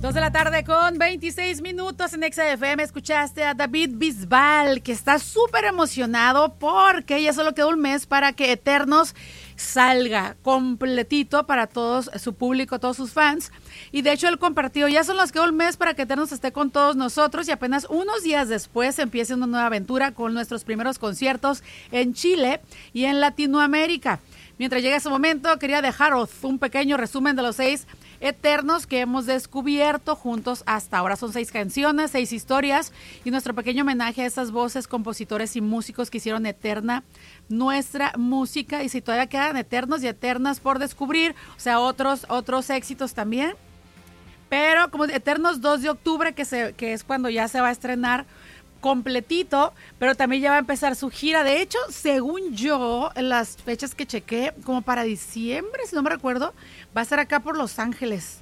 2 de la tarde con 26 minutos en Exa FM. Escuchaste a David Bisbal, que está súper emocionado porque ya solo quedó un mes para que Eternos salga completito para todo su público, todos sus fans. Y de hecho él compartió, ya solo nos quedó un mes para que Eternos esté con todos nosotros y apenas unos días después empiece una nueva aventura con nuestros primeros conciertos en Chile y en Latinoamérica. Mientras llega ese momento, quería dejaros un pequeño resumen de los 6 Eternos que hemos descubierto juntos hasta ahora. Son 6 canciones, 6 historias y nuestro pequeño homenaje a esas voces, compositores y músicos que hicieron eterna nuestra música. Y si todavía quedan eternos y eternas por descubrir, o sea, otros éxitos también. Pero como Eternos 2 de octubre, que es cuando ya se va a estrenar completito, pero también ya va a empezar su gira. De hecho, según yo, las fechas que chequé, como para diciembre, si no me recuerdo, va a estar acá por Los Ángeles.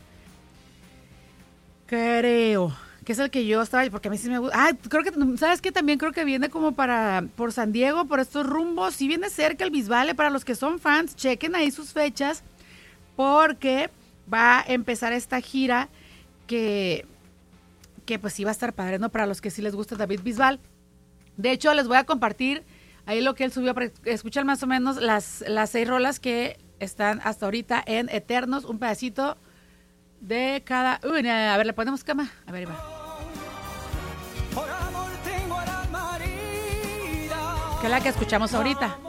Creo que es el que yo estaba, porque a mí sí me gusta. Ah, creo que, ¿sabes qué? También creo que viene como por San Diego, por estos rumbos. Sí viene cerca el Bisbal. Para los que son fans, chequen ahí sus fechas, porque va a empezar esta gira que pues sí va a estar padre, ¿no? Para los que sí les gusta David Bisbal. De hecho, les voy a compartir ahí lo que él subió para escuchar más o menos las 6 rolas que están hasta ahorita en Eternos, un pedacito de cada una. A ver, ¿le ponemos cama? A ver, ahí va. Que es la que escuchamos ahorita.